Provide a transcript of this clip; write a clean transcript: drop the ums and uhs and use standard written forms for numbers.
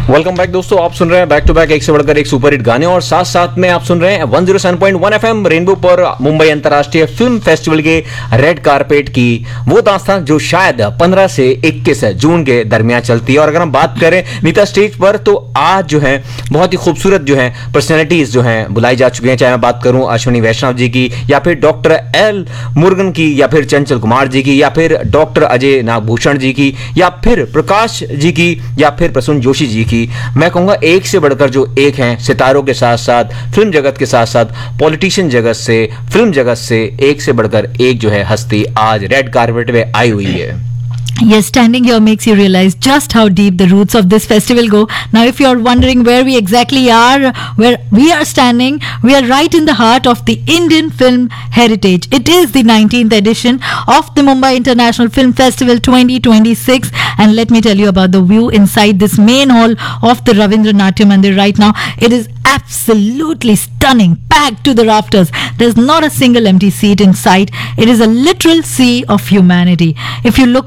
Welcome back दोस्तों, आप सुन रहे हैं बैक टू बैक एक से बढ़कर एक सुपर हिट गाने और साथ साथ में आप सुन रहे हैं 107.1 एफएम रेनबो पर मुंबई अंतर्राष्ट्रीय फिल्म फेस्टिवल के रेड कारपेट की वो दास्तान जो शायद 15 से 21 जून के दरमियान चलती है। और अगर हम बात करें नीता स्टेज पर तो आज जो है बहुत ही खूबसूरत जो है पर्सनैलिटीज जो है बुलाई जा चुकी हैं, चाहे मैं बात करूं अश्विनी वैष्णव जी की या फिर डॉक्टर एल मुरुगन की या फिर चंचल कुमार जी की या फिर डॉक्टर अजय नागभूषण जी की या फिर प्रकाश जी की या फिर प्रसून जोशी जी की। मैं कहूंगा एक से बढ़कर जो एक हैं, सितारों के साथ साथ फिल्म जगत के साथ साथ पॉलिटिशियन जगत से, फिल्म जगत से एक से बढ़कर एक जो है हस्ती आज रेड कारपेट में आई हुई है। Yes, standing here makes you realize just how deep the roots of this festival go. Now, if you're wondering where we exactly are, where we are standing, we are right in the heart of the Indian film heritage. It is the 19th edition of the Mumbai International Film Festival 2026. And let me tell you about the view inside this main hall of the Ravindra Natya Mandir right now. It is absolutely stunning, packed to the rafters. There's not a single empty seat in sight. It is a literal sea of humanity. If you look